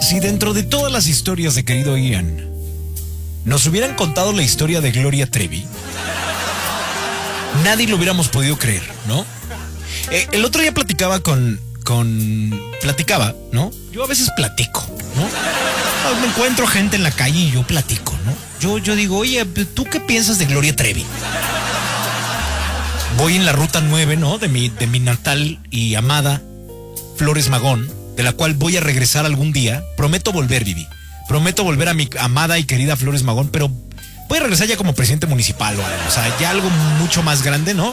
Si dentro de todas las historias de querido Ian nos hubieran contado la historia de Gloria Trevi, nadie lo hubiéramos podido creer, ¿no? El otro día platicaba platicaba, ¿no? Yo a veces platico, ¿no? Me encuentro gente en la calle y yo platico, ¿no? Yo digo, oye, ¿tú qué piensas de Gloria Trevi? Voy en la ruta 9, ¿no? De mi natal y amada Flores Magón, de la cual voy a regresar algún día. Prometo volver, Vivi. Prometo volver a mi amada y querida Flores Magón, pero voy a regresar ya como presidente municipal o algo. O sea, ya algo mucho más grande, ¿no?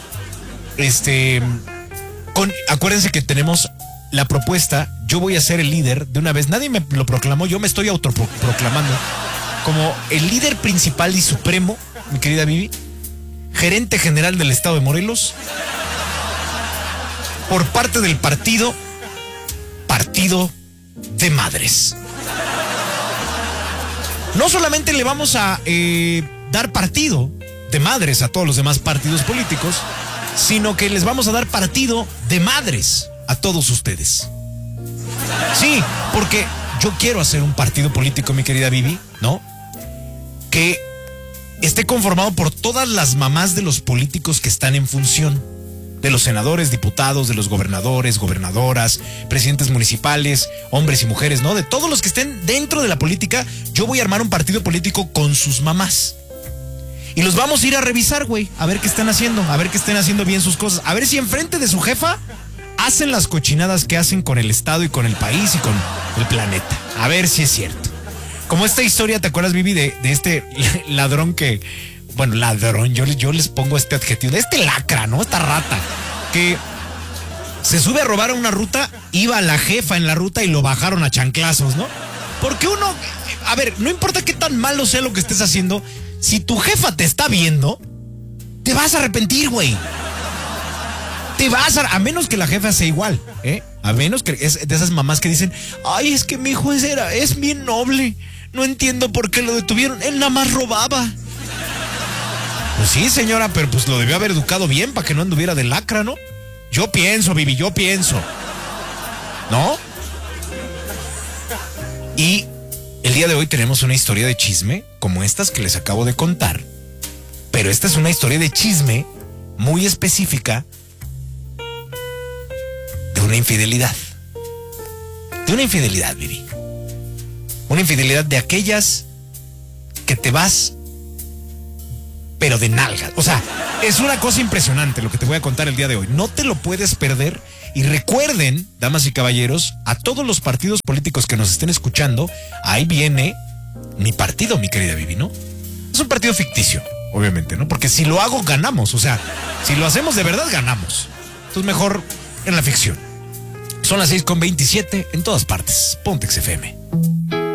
Acuérdense que tenemos la propuesta. Yo voy a ser el líder de una vez. Nadie me lo proclamó, yo me estoy autoproclamando como el líder principal y supremo, mi querida Vivi, gerente general del estado de Morelos, por parte del Partido de Madres. No solamente le vamos a dar partido de madres a todos los demás partidos políticos, sino que les vamos a dar partido de madres a todos ustedes. Sí, porque yo quiero hacer un partido político, mi querida Vivi, ¿no? Que esté conformado por todas las mamás de los políticos que están en función, de los senadores, diputados, de los gobernadores, gobernadoras, presidentes municipales, hombres y mujeres, ¿no? De todos los que estén dentro de la política, yo voy a armar un partido político con sus mamás. Y los vamos a ir a revisar, güey, a ver qué están haciendo, a ver que estén haciendo bien sus cosas, a ver si enfrente de su jefa hacen las cochinadas que hacen con el Estado y con el país y con el planeta. A ver si es cierto. Como esta historia, ¿te acuerdas, Vivi, de este ladrón que... Bueno, ladrón, yo les pongo este adjetivo, de este lacra, ¿no? Esta rata, que se sube a robar a una ruta, iba la jefa en la ruta y lo bajaron a chanclazos, ¿no? Porque uno, a ver, no importa qué tan malo sea lo que estés haciendo, si tu jefa te está viendo, te vas a arrepentir, güey. A menos que la jefa sea igual, ¿eh? A menos que es de esas mamás que dicen, ay, es que mi hijo es bien noble, no entiendo por qué lo detuvieron, él nada más robaba. Pues sí, señora, pero pues lo debió haber educado bien para que no anduviera de lacra, ¿no? Yo pienso, Vivi, yo pienso. ¿No? Y el día de hoy tenemos una historia de chisme como estas que les acabo de contar. Pero esta es una historia de chisme muy específica de una infidelidad. De una infidelidad, Vivi. Una infidelidad de aquellas que te vas... pero de nalgas. O sea, es una cosa impresionante lo que te voy a contar el día de hoy. No te lo puedes perder. Y recuerden, damas y caballeros, a todos los partidos políticos que nos estén escuchando, ahí viene mi partido, mi querida Vivi, ¿no? Es un partido ficticio, obviamente, ¿no? Porque si lo hago, ganamos. O sea, si lo hacemos de verdad, ganamos. Entonces mejor en la ficción. Son las 6:27 en todas partes. Pontex FM.